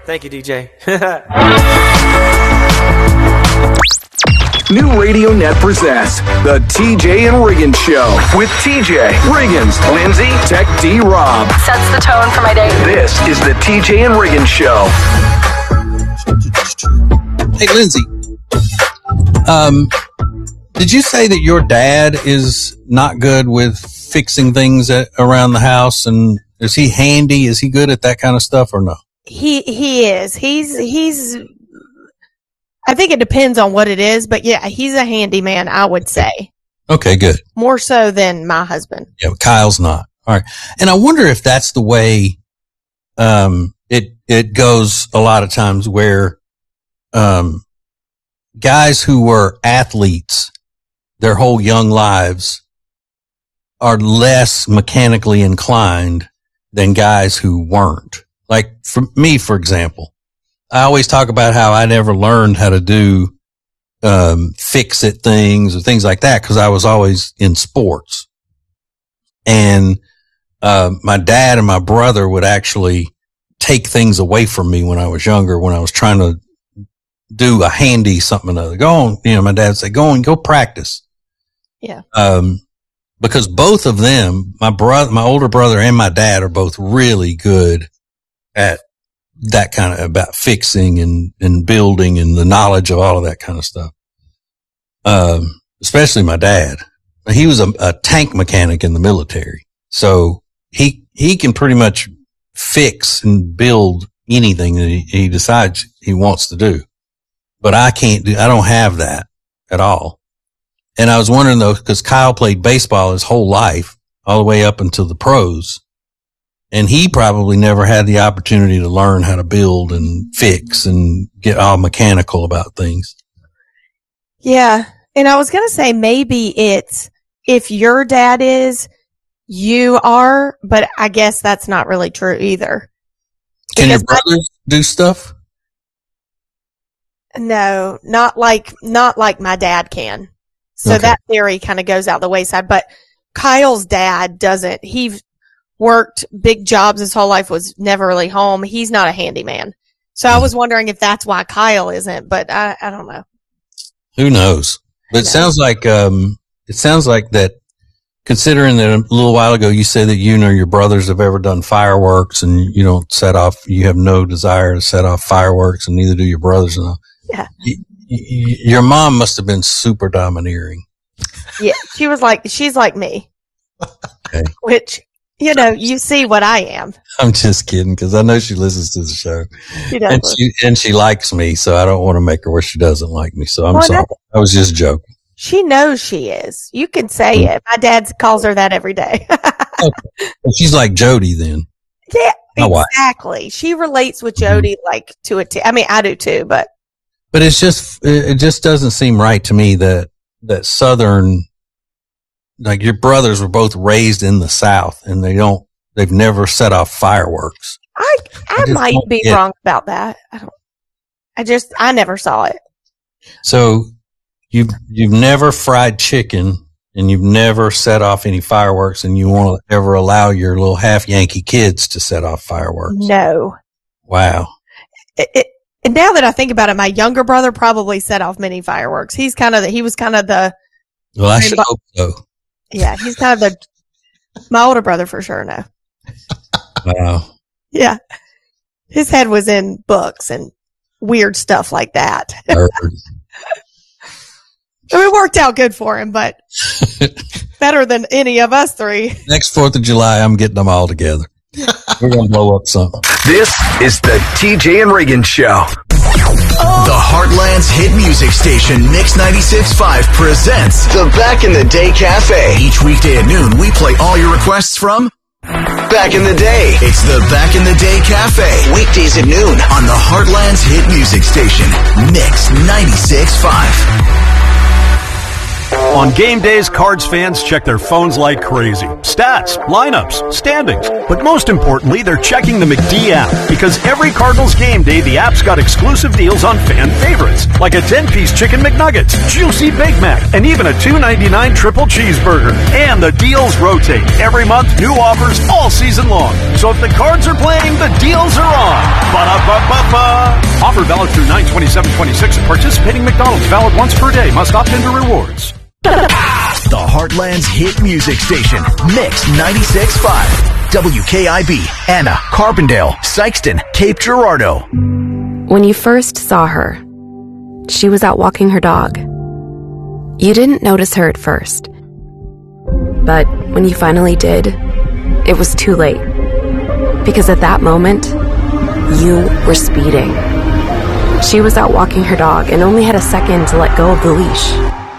Thank you, DJ. New Radio Net presents The TJ and Riggins Show with TJ, Riggins, Lindsay, Tech D Rob. Sets the tone for my day. This is The TJ and Riggins Show. Hey, Lindsay. Did you say that your dad is not good with fixing things around the house? And is he handy? Is he good at that kind of stuff or no? He is. He's I think it depends on what it is, but yeah, he's a handyman, I would say. Okay, good. More so than my husband. Yeah, but Kyle's not. All right. And I wonder if that's the way it goes a lot of times where guys who were athletes their whole young lives are less mechanically inclined than guys who weren't. Like for me, for example, I always talk about how I never learned how to do fix-it things or things like that because I was always in sports. And my dad and my brother would actually take things away from me when I was younger, when I was trying to do a handy something or other. Go on, my dad would say, go practice. Yeah. Because both of them, my older brother and my dad are both really good at that kind of about fixing and building and the knowledge of all of that kind of stuff. Especially my dad. He was a tank mechanic in the military. So he can pretty much fix and build anything that he decides he wants to do. But I don't have that at all. And I was wondering though, cause Kyle played baseball his whole life all the way up until the pros. And he probably never had the opportunity to learn how to build and fix and get all mechanical about things. Yeah. And I was going to say maybe it's if your dad is, you are, but I guess that's not really true either. Can your brothers do stuff? No, not like my dad can. So Okay. that theory kind of goes out the wayside, but Kyle's dad doesn't. He worked big jobs his whole life, was never really home. He's not a handyman. So I was wondering if that's why Kyle isn't, but I don't know. Who knows? But it sounds like that, considering that a little while ago you said that you and your brothers have ever done fireworks and you don't you have no desire to set off fireworks and neither do your brothers. And all. Yeah. Your mom must have been super domineering. Yeah. She's like me. Okay. Which, you see what I am. I'm just kidding because I know she listens to the show. She does. And she likes me, so I don't want to make her where she doesn't like me. So I'm sorry. I was just joking. She knows she is. You can say it. My dad calls her that every day. Okay. Well, she's like Jody then. Yeah, My exactly. wife. She relates with Jody like to a T. I mean, I do too, but But it just doesn't seem right to me that Southern, like your brothers were both raised in the South and they've never set off fireworks. I might be wrong about that. I never saw it. So you've never fried chicken and you've never set off any fireworks and you won't ever allow your little half Yankee kids to set off fireworks. No. Wow. And now that I think about it, my younger brother probably set off many fireworks. He was kind of the. Well, I should hope so. Yeah, he's kind of my older brother for sure. No. Wow. Yeah. His head was in books and weird stuff like that. It worked out good for him, but better than any of us three. Next 4th of July, I'm getting them all together. We're going to blow up something. This is The TJ and Riggins Show. The Heartland's hit music station, Mix 96.5, presents the Back in the Day Cafe. Each weekday at noon, we play all your requests from Back in the Day. It's the Back in the Day Cafe. Weekdays at noon on the Heartland's hit music station, Mix 96.5. On game days, Cards fans check their phones like crazy. Stats, lineups, standings. But most importantly, they're checking the McD app. Because every Cardinals game day, the app's got exclusive deals on fan favorites. Like a 10-piece Chicken McNuggets, juicy Big Mac, and even a $2.99 triple cheeseburger. And the deals rotate. Every month, new offers all season long. So if the Cards are playing, the deals are on. Ba-da-ba-ba-ba. Offer valid through 9/27/26 at participating McDonald's. Valid once per day. Must opt into rewards. The Heartland's hit music station, Mix 96.5. WKIB, Anna, Carbondale, Sykeston, Cape Girardeau. When you first saw her, she was out walking her dog. You didn't notice her at first. But when you finally did, it was too late. Because at that moment, you were speeding. She was out walking her dog and only had a second to let go of the leash.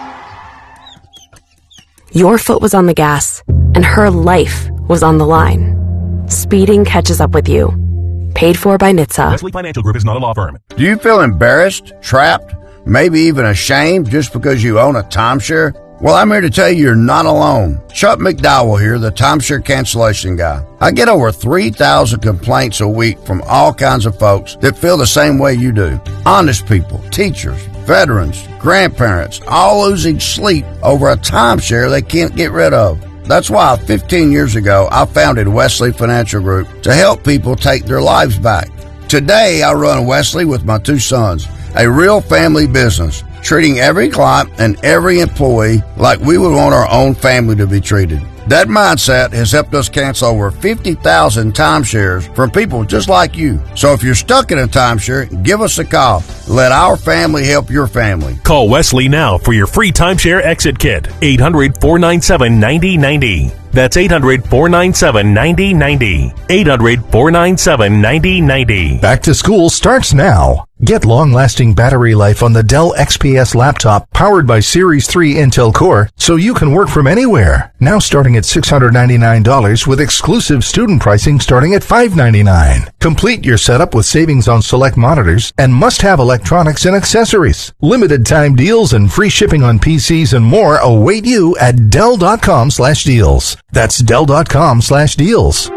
Your foot was on the gas, and her life was on the line. Speeding catches up with you. Paid for by NHTSA. Wesley Financial Group is not a law firm. Do you feel embarrassed, trapped, maybe even ashamed just because you own a timeshare? Well, I'm here to tell you you're not alone. Chuck McDowell here, the timeshare cancellation guy. I get over 3,000 complaints a week from all kinds of folks that feel the same way you do. Honest people, teachers, veterans, grandparents, all losing sleep over a timeshare they can't get rid of. That's why 15 years ago, I founded Wesley Financial Group to help people take their lives back. Today, I run Wesley with my two sons, a real family business, treating every client and every employee like we would want our own family to be treated. That mindset has helped us cancel over 50,000 timeshares from people just like you. So if you're stuck in a timeshare, give us a call. Let our family help your family. Call Wesley now for your free timeshare exit kit. 800-497-9090. That's 800-497-9090. 800-497-9090. Back to school starts now. Get long-lasting battery life on the Dell XPS laptop powered by Series 3 Intel Core so you can work from anywhere. Now starting at $699 with exclusive student pricing starting at $599. Complete your setup with savings on select monitors and must-have electronics and accessories. Limited time deals and free shipping on PCs and more await you at Dell.com/deals. That's Dell.com/deals.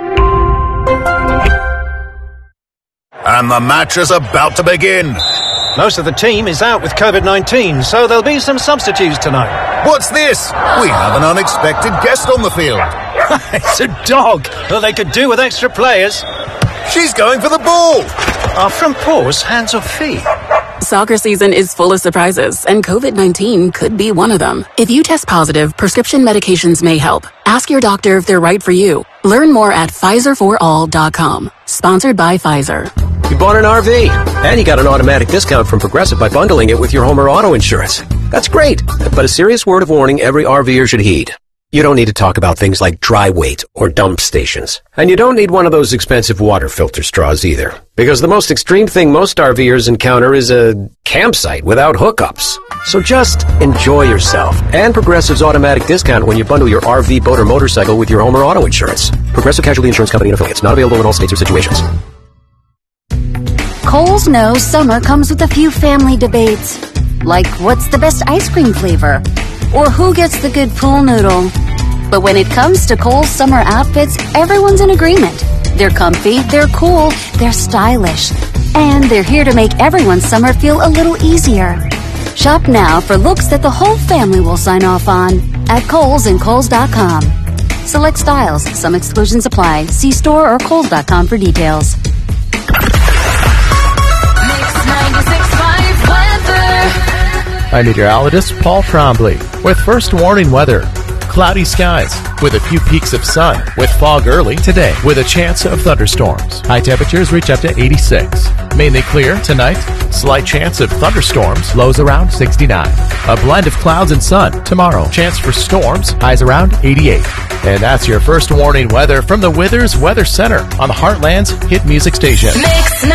And the match is about to begin. Most of the team is out with COVID-19, so there'll be some substitutes tonight. What's this? We have an unexpected guest on the field. It's a dog. Well, they could do with extra players. She's going for the ball. Are front paws, hands or feet? Soccer season is full of surprises, and COVID-19 could be one of them. If you test positive, prescription medications may help. Ask your doctor if they're right for you. Learn more at PfizerForAll.com. Sponsored by Pfizer. You bought an RV, and you got an automatic discount from Progressive by bundling it with your home or auto insurance. That's great, but a serious word of warning every RVer should heed. You don't need to talk about things like dry weight or dump stations. And you don't need one of those expensive water filter straws either. Because the most extreme thing most RVers encounter is a campsite without hookups. So just enjoy yourself and Progressive's automatic discount when you bundle your RV, boat, or motorcycle with your home or auto insurance. Progressive Casualty Insurance Company and Affiliates. Not available in all states or situations. Kohl's knows summer comes with a few family debates. Like, what's the best ice cream flavor? Or who gets the good pool noodle? But when it comes to Kohl's summer outfits, everyone's in agreement. They're comfy, they're cool, they're stylish. And they're here to make everyone's summer feel a little easier. Shop now for looks that the whole family will sign off on at Kohl's and Kohls.com. Select styles. Some exclusions apply. See store or Kohls.com for details. I'm meteorologist Paul Trombley with first warning weather. Cloudy skies with a few peaks of sun with fog early today with a chance of thunderstorms. High temperatures reach up to 86. Mainly clear tonight. Slight chance of thunderstorms. Lows around 69. A blend of clouds and sun tomorrow. Chance for storms. Highs around 88. And that's your first warning weather from the Withers Weather Center on the Heartland's hit music station.